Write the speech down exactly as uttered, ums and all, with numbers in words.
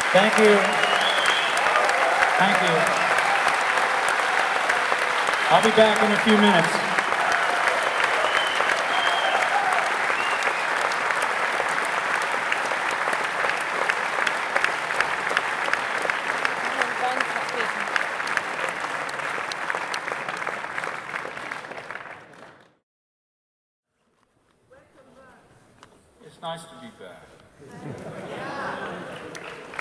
Thank you. Thank you. I'll be back in a few minutes. It's nice to be back.